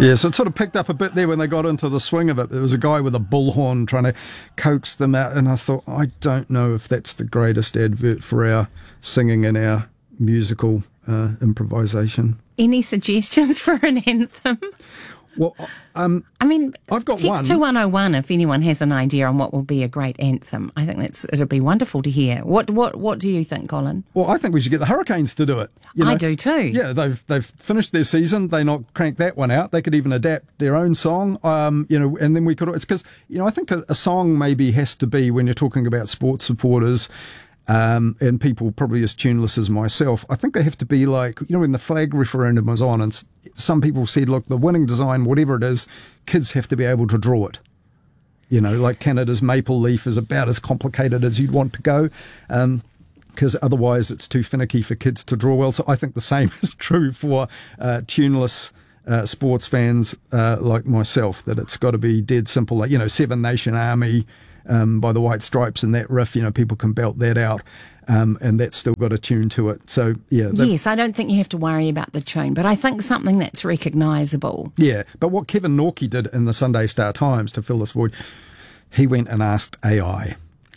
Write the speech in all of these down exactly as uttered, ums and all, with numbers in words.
Yeah, so it sort of picked up a bit there when they got into the swing of it. There was a guy with a bullhorn trying to coax them out, and I thought, I don't know if that's the greatest advert for our singing and our musical uh, improvisation. Any suggestions for an anthem? Well, um, I mean, I've got text one. two one oh one if anyone has an idea on what will be a great anthem. I think that's it'll be wonderful to hear. What what what do you think, Colin? Well, I think we should get the Hurricanes to do it. You know? I do too. Yeah, they've they've finished their season. They not cranked that one out. They could even adapt their own song. Um, you know, and then we could. It's because you know I think a, a song maybe has to be when you're talking about sports supporters. Um, and people probably as tuneless as myself, I think they have to be like, you know, when the flag referendum was on and some people said, look, the winning design, whatever it is, kids have to be able to draw it. You know, like Canada's maple leaf is about as complicated as you'd want to go, um, because otherwise it's too finicky for kids to draw well. So I think the same is true for uh, tuneless uh, sports fans uh, like myself, that it's got to be dead simple, like, you know, Seven Nation Army, Um, by the White Stripes and that riff, you know, people can belt that out, um, and that's still got a tune to it. So, yeah. Yes, I don't think you have to worry about the tune, but I think something that's recognisable. Yeah, but what Kevin Norkie did in the Sunday Star Times to fill this void, he went and asked A I.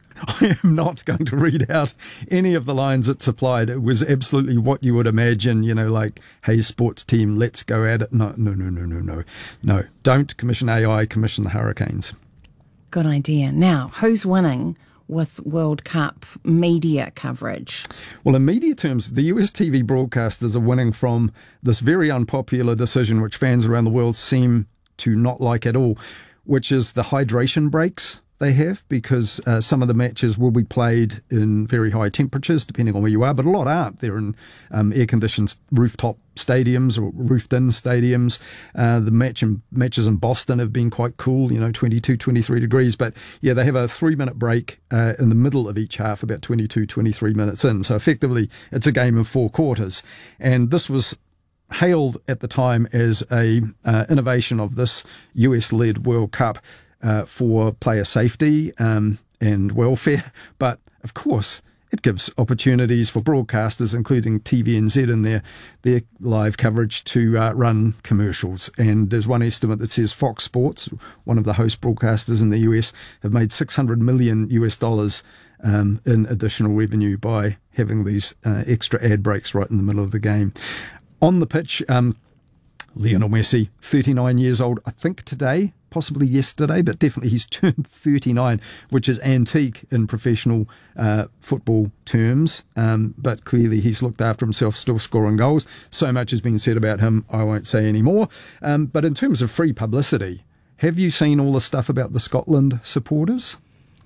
I am not going to read out any of the lines it supplied. It was absolutely what you would imagine, you know, like, hey, sports team, let's go at it. No, no, no, no, no, no. No, don't commission A I, commission the Hurricanes. Good idea. Now, who's winning with World Cup media coverage? Well, in media terms, the U S T V broadcasters are winning from this very unpopular decision which fans around the world seem to not like at all, which is the hydration breaks they have, because uh, some of the matches will be played in very high temperatures, depending on where you are, but a lot aren't. They're in um, air-conditioned rooftop stadiums or roofed-in stadiums. Uh, the match in, matches in Boston have been quite cool, you know, twenty-two, twenty-three degrees. But, yeah, they have a three-minute break uh, in the middle of each half, about twenty-two, twenty-three minutes in. So, effectively, it's a game of four quarters. And this was hailed at the time as a uh, innovation of this U S-led World Cup, Uh, for player safety um, and welfare. But, of course, it gives opportunities for broadcasters, including T V N Z in their, their live coverage, to uh, run commercials. And there's one estimate that says Fox Sports, one of the host broadcasters in the U S, have made six hundred million U S dollars um, in additional revenue by having these uh, extra ad breaks right in the middle of the game. On the pitch, um, Lionel Messi, thirty-nine years old, I think today, possibly yesterday, but definitely he's turned thirty-nine, which is antique in professional uh, football terms. Um, but clearly he's looked after himself, still scoring goals. So much has been said about him, I won't say any more. Um, but in terms of free publicity, have you seen all the stuff about the Scotland supporters?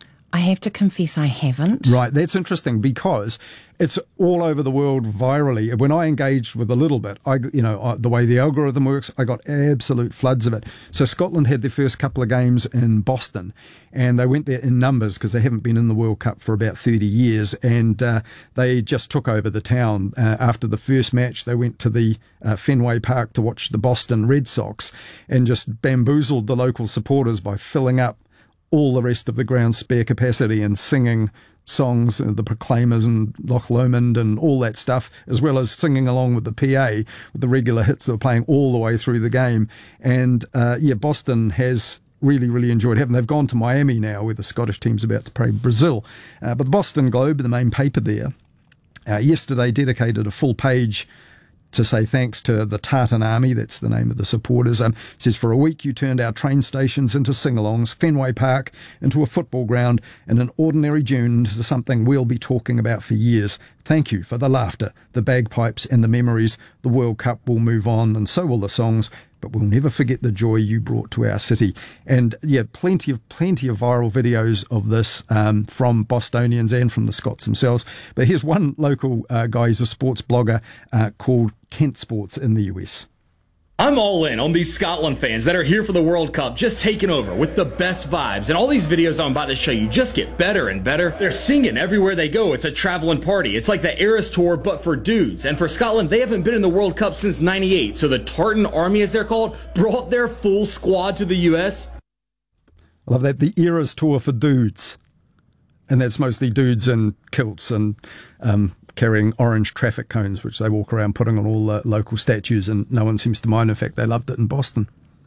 I have to confess I haven't. Right, that's interesting because it's all over the world virally. When I engaged with a little bit, I, you know, I, the way the algorithm works, I got absolute floods of it. So Scotland had their first couple of games in Boston, and they went there in numbers because they haven't been in the World Cup for about thirty years, and uh, they just took over the town. Uh, after the first match, they went to the uh, Fenway Park to watch the Boston Red Sox and just bamboozled the local supporters by filling up all the rest of the ground's spare capacity and singing songs, the Proclaimers and Loch Lomond and all that stuff, as well as singing along with the P A, with the regular hits that were playing all the way through the game. And, uh, yeah, Boston has really, really enjoyed having. They've gone to Miami now, where the Scottish team's about to play Brazil. Uh, but the Boston Globe, the main paper there, uh, yesterday dedicated a full page to say thanks to the Tartan Army, that's the name of the supporters. Um, it says, for a week you turned our train stations into sing-alongs, Fenway Park into a football ground, and an ordinary June into something we'll be talking about for years. Thank you for the laughter, the bagpipes and the memories. The World Cup will move on, and so will the songs, but we'll never forget the joy you brought to our city. And yeah, plenty of plenty of viral videos of this um, from Bostonians and from the Scots themselves. But here's one local uh, guy, he's a sports blogger uh, called Kent Sports in the U S. I'm all in on these Scotland fans that are here for the World Cup, just taking over with the best vibes. And all these videos I'm about to show you just get better and better. They're singing everywhere they go. It's a traveling party. It's like the Eras Tour, but for dudes. And for Scotland, they haven't been in the World Cup since ninety-eight. So the Tartan Army, as they're called, brought their full squad to the U S. I love that. The Eras Tour for dudes. And that's mostly dudes in kilts and um, carrying orange traffic cones, which they walk around putting on all the local statues, and no one seems to mind. In fact, they loved it in Boston.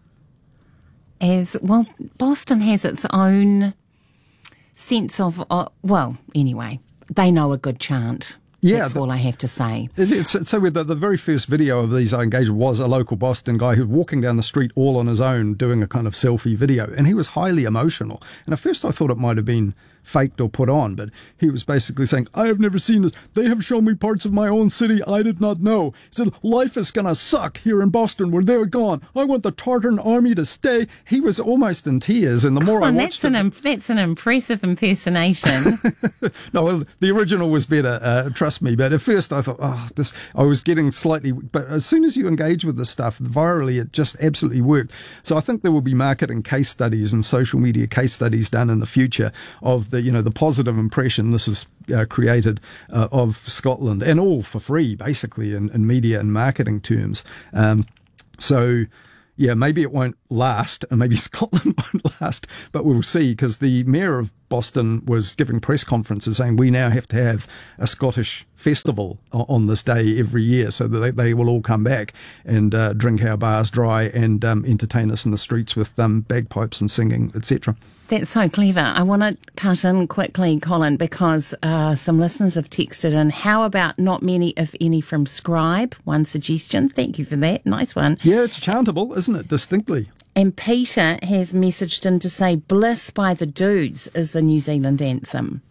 as, well, Boston has its own sense of, uh, well, anyway, they know a good chant. Yeah, That's the, all I have to say. It's, so with the, the very first video of these I engaged was a local Boston guy who was walking down the street all on his own doing a kind of selfie video, and he was highly emotional. And at first I thought it might have been faked or put on, but he was basically saying, I have never seen this. They have shown me parts of my own city I did not know. He said, life is going to suck here in Boston where they're gone. I want the Tartan army to stay. He was almost in tears, and the more Come on, I watched that's an it... Im- that's an impressive impersonation. No, well, the original was better, uh, trust me. But at first I thought, oh, this, I was getting slightly, but as soon as you engage with this stuff virally, it just absolutely worked. So I think there will be marketing case studies and social media case studies done in the future of the, you know, the positive impression this has uh, created uh, of Scotland, and all for free, basically, in, in media and marketing terms. Um, so, yeah, maybe it won't last, and maybe Scotland won't last, but we'll see, because the mayor of Boston was giving press conferences saying we now have to have a Scottish festival on this day every year, so that they, they will all come back and uh, drink our bars dry and um, entertain us in the streets with um, bagpipes and singing, et cetera. That's so clever. I want to cut in quickly, Colin, because uh, some listeners have texted in, how about not many, if any, from Scribe? One suggestion. Thank you for that. Nice one. Yeah, it's chantable, isn't it? Distinctly. And Peter has messaged in to say Bliss by the Dudes is the New Zealand anthem.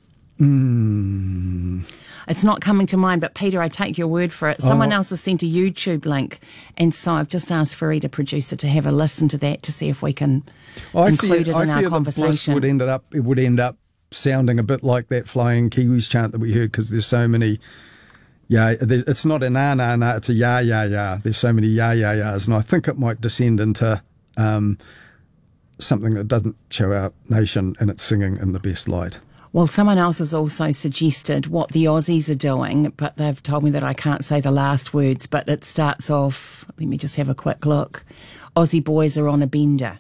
Mm. It's not coming to mind, but Peter, I take your word for it. Someone oh. else has sent a YouTube link, and so I've just asked Farida, producer, to have a listen to that to see if we can I include fear, it in I our fear conversation. That Bliss would end up, it would end up sounding a bit like that Flying Kiwis chant that we heard, because there's so many. Yeah, it's not a na na na, it's a ya ya ya. There's so many ya ya ya's, and I think it might descend into um, something that doesn't show our nation in its singing in the best light. Well, someone else has also suggested what the Aussies are doing, but they've told me that I can't say the last words, but it starts off, let me just have a quick look. Aussie boys are on a bender.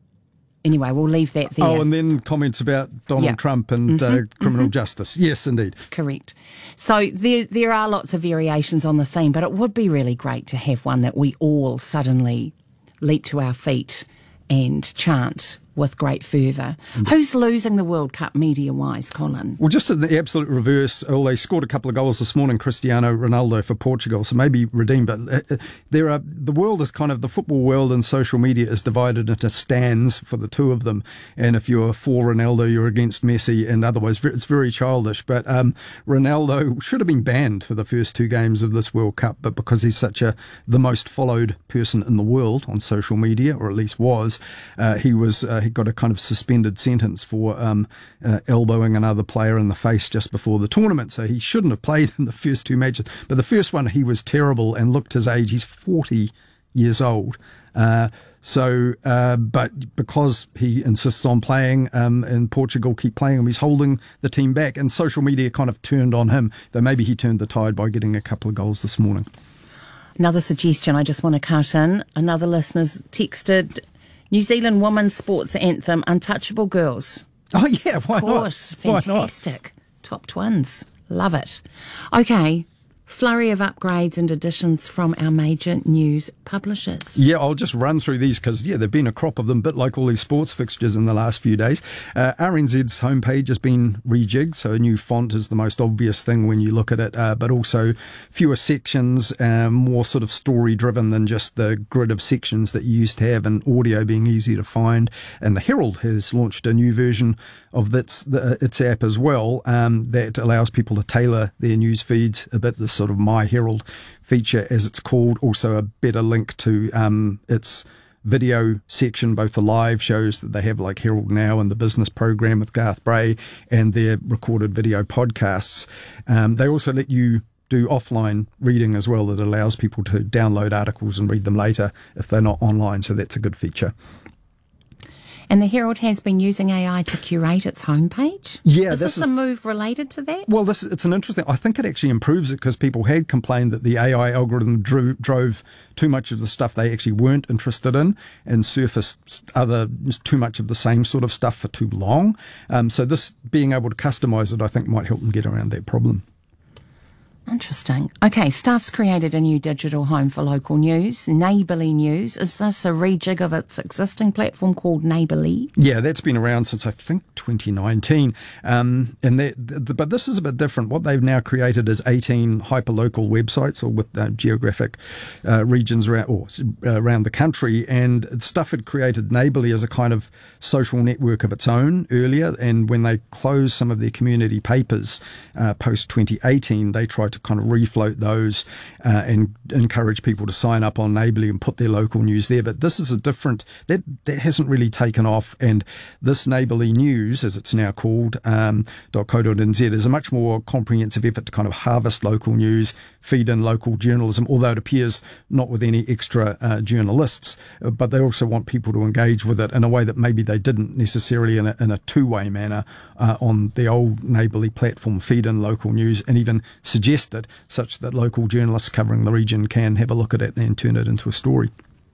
Anyway, we'll leave that there. Oh, and then comments about Donald yeah. Trump and mm-hmm, uh, criminal mm-hmm. justice. Yes, indeed. Correct. So there there are lots of variations on the theme, but it would be really great to have one that we all suddenly leap to our feet and chant with great fervour. Mm-hmm. Who's losing the World Cup media-wise, Colin? Well, just in the absolute reverse, well, they scored a couple of goals this morning, Cristiano Ronaldo for Portugal, so maybe redeemed. But there are the world is kind of, the football world and social media is divided into stands for the two of them. And if you're for Ronaldo, you're against Messi, and otherwise it's very childish. But um, Ronaldo should have been banned for the first two games of this World Cup, but because he's such a the most followed person in the world on social media, or at least was, uh, he was. Uh, he got a kind of suspended sentence for um, uh, elbowing another player in the face just before the tournament. So he shouldn't have played in the first two matches. But the first one, he was terrible and looked his age. He's forty years old. Uh, so, uh, but because he insists on playing, um, and Portugal keep playing him, he's holding the team back. And social media kind of turned on him, though maybe he turned the tide by getting a couple of goals this morning. Another suggestion I just want to cut in. Another listener's texted, New Zealand women's sports anthem, Untouchable Girls. Oh, yeah, why not? Of course, not? fantastic. Top twins. Love it. Okay, flurry of upgrades and additions from our major news publishers. Yeah, I'll just run through these because, yeah, there have been a crop of them, a bit like all these sports fixtures in the last few days. Uh, R N Z's homepage has been rejigged, so a new font is the most obvious thing when you look at it, uh, but also fewer sections, uh, more sort of story-driven than just the grid of sections that you used to have, and audio being easy to find. And the Herald has launched a new version of its, the, its app as well, um, that allows people to tailor their news feeds a bit, this sort of My Herald feature, as it's called. Also a better link to um, its video section, both the live shows that they have like Herald Now and the business program with Garth Bray, and their recorded video podcasts. Um, they also let you do offline reading as well, that allows people to download articles and read them later if they're not online, so that's a good feature. And the Herald has been using A I to curate its homepage? Yeah. Is this, this is, a move related to that? Well, this it's an interesting... I think it actually improves it, because people had complained that the A I algorithm drew, drove too much of the stuff they actually weren't interested in and surfaced other too much of the same sort of stuff for too long. Um, so this being able to customise it, I think, might help them get around that problem. Interesting. Okay, staff's created a new digital home for local news, Neighbourly News. Is this a rejig of its existing platform called Neighbourly? Yeah, that's been around since I think twenty nineteen. Um, and that, the, but this is a bit different. What they've now created is eighteen hyperlocal websites, or with uh, geographic uh, regions around, or, uh, around the country. And Stuff had created Neighbourly as a kind of social network of its own earlier. And when they closed some of their community papers uh, post twenty eighteen, they tried to kind of refloat those uh, and encourage people to sign up on Neighbourly and put their local news there. But this is a different, that that hasn't really taken off. And this Neighbourly News, as it's now called, um, .co.nz, is a much more comprehensive effort to kind of harvest local news, feed in local journalism, although it appears not with any extra uh, journalists, but they also want people to engage with it in a way that maybe they didn't necessarily in a, in a two-way manner uh, on the old Neighbourly platform, feed in local news and even suggest it, such that local journalists covering the region can have a look at it and turn it into a story.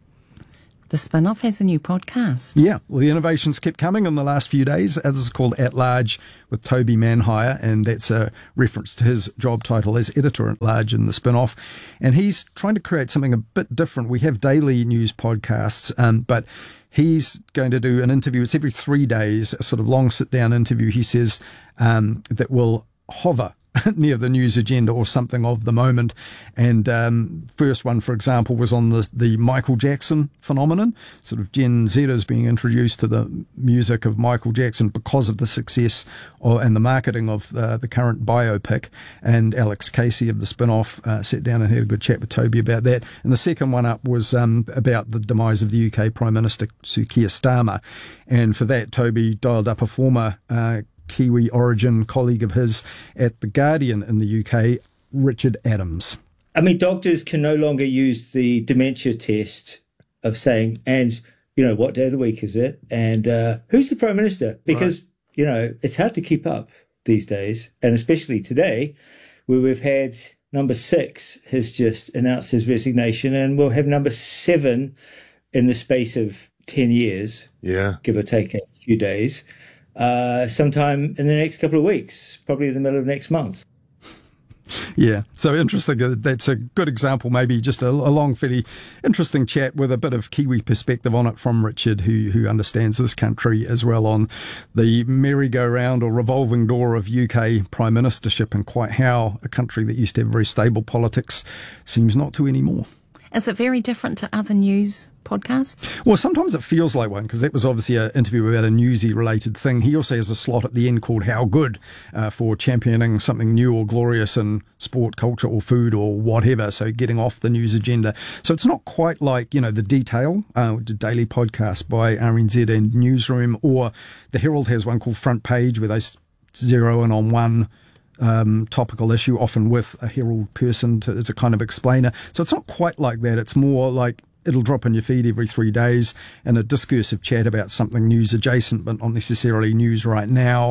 The Spin-Off has a new podcast. Yeah, well, the innovations kept coming in the last few days. This is called At Large with Toby Manhire, and that's a reference to his job title as editor-at-large in the Spin-Off. And he's trying to create something a bit different. We have daily news podcasts, um, but he's going to do an interview. It's every three days, a sort of long sit-down interview, he says, um, that will hover near the news agenda or something of the moment. And um, first one, for example, was on the the Michael Jackson phenomenon. Sort of Gen Zers being introduced to the music of Michael Jackson because of the success or, and the marketing of uh, the current biopic. And Alex Casey of the Spin-Off uh, sat down and had a good chat with Toby about that. And the second one up was um, about the demise of the U K Prime Minister Sir Keir Starmer. And for that, Toby dialed up a former uh, Kiwi origin colleague of his at The Guardian in the U K, Richard Adams. I mean, doctors can no longer use the dementia test of saying, and, you know, what day of the week is it? And uh, who's the Prime Minister? Because, right. you know, it's hard to keep up these days. And especially today, where we've had number six has just announced his resignation, and we'll have number seven in the space of ten years, yeah, give or take a few days. Uh, sometime in the next couple of weeks, probably in the middle of next month. Yeah, so interesting. That's a good example, maybe just a, a long, fairly interesting chat with a bit of Kiwi perspective on it from Richard, who who understands this country as well on the merry-go-round or revolving door of U K prime ministership and quite how a country that used to have very stable politics seems not to anymore. Is it very different to other news podcasts? Well, sometimes it feels like one, because that was obviously an interview about a newsy-related thing. He also has a slot at the end called How Good, uh, for championing something new or glorious in sport, culture or food or whatever, so getting off the news agenda. So it's not quite like, you know, The Detail, uh, the daily podcast by R N Z and Newsroom, or the Herald has one called Front Page, where they zero in on one Um, topical issue, often with a Herald person to, as a kind of explainer. So it's not quite like that. It's more like it'll drop in your feed every three days and a discursive chat about something news adjacent, but not necessarily news right now.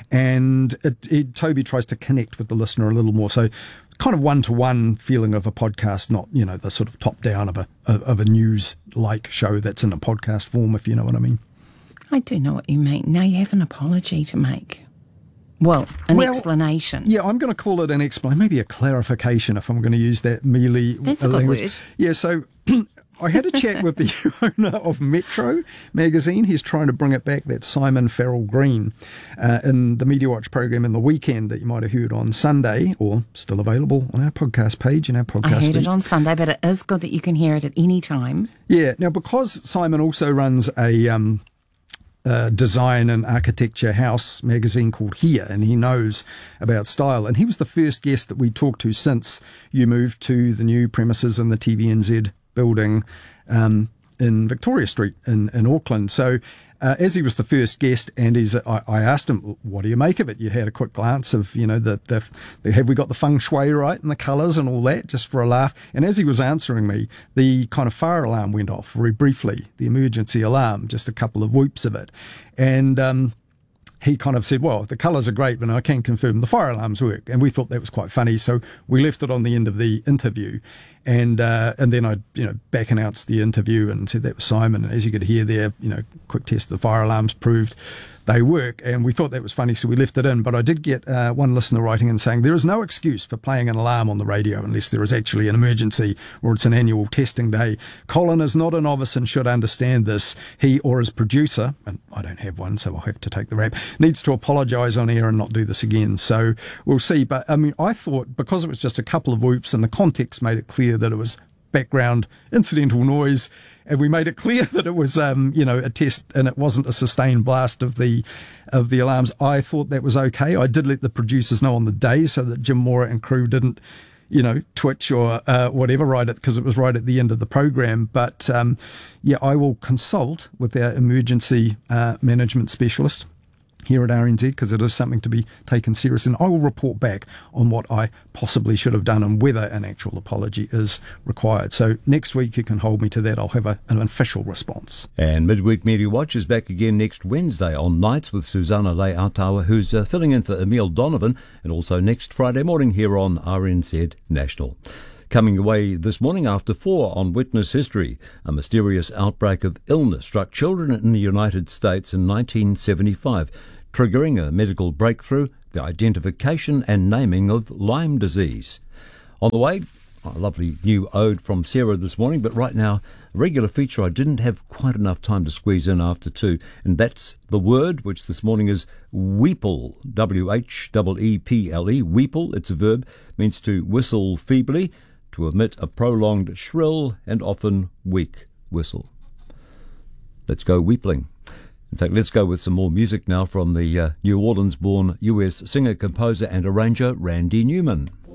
And it, it, Toby tries to connect with the listener a little more. So kind of one-to-one feeling of a podcast, not, you know, the sort of top-down of a, of a news-like show that's in a podcast form, if you know what I mean. I do know what you mean. Now you have an apology to make. Well, an well, explanation. Yeah, I'm going to call it an explanation, maybe a clarification if I'm going to use that mealy That's a language. good word. Yeah, so I had a chat with the owner of Metro magazine. He's trying to bring it back. That's Simon Farrell Green, uh, in the Media Watch program in the weekend that you might have heard on Sunday, or still available on our podcast page and our podcast I heard feed. it on Sunday, but it is good that you can hear it at any time. Yeah, now because Simon also runs a Um, Uh, design and architecture house magazine called Here, and he knows about style. And he was the first guest that we talked to since you moved to the new premises in the T V N Z building um, in Victoria Street in, in Auckland. So uh, as he was the first guest, and he's, I, I asked him, what do you make of it? You had a quick glance of, you know, the, the, the have we got the feng shui right and the colours and all that, just for a laugh. And as he was answering me, the kind of fire alarm went off very briefly, the emergency alarm, just a couple of whoops of it. And um, he kind of said, well, the colours are great, but I can confirm the fire alarms work. And we thought that was quite funny, so we left it on the end of the interview. And uh, and then I, you know, back announced the interview and said that was Simon. And as you could hear there, you know, quick test of the fire alarms proved they work. And we thought that was funny, so we left it in. But I did get uh, one listener writing and saying there is no excuse for playing an alarm on the radio unless there is actually an emergency or it's an annual testing day. Colin is not a novice and should understand this. He or his producer, and I don't have one, so I'll have to take the rap, needs to apologise on air and not do this again. So we'll see. But I mean, I thought because it was just a couple of whoops and the context made it clear that it was background incidental noise, and we made it clear that it was, um, you know, a test and it wasn't a sustained blast of the of the alarms. I thought that was okay. I did let the producers know on the day so that Jim Mora and crew didn't, you know, twitch or uh, whatever, right, because it was right at the end of the program. But um, yeah, I will consult with our emergency uh, management specialist here at R N Z, because it is something to be taken serious, and I will report back on what I possibly should have done and whether an actual apology is required. So next week you can hold me to that. I'll have a, an official response. And Midweek Media Watch is back again next Wednesday on Nights with Susanna Le'Atawa, who's uh, filling in for Emile Donovan, and also next Friday morning here on R N Z National. Coming away this morning after four on Witness History, a mysterious outbreak of illness struck children in the United States in nineteen seventy-five, triggering a medical breakthrough, the identification and naming of Lyme disease. On the way, a lovely new ode from Sarah this morning, but right now, a regular feature I didn't have quite enough time to squeeze in after two, and that's the word, which this morning is wheeple, W H E E P L E, wheeple. It's a verb, means to whistle feebly, to emit a prolonged, shrill, and often weak whistle. Let's go weepling. In fact, let's go with some more music now from the uh, New Orleans-born U S singer, composer, and arranger Randy Newman.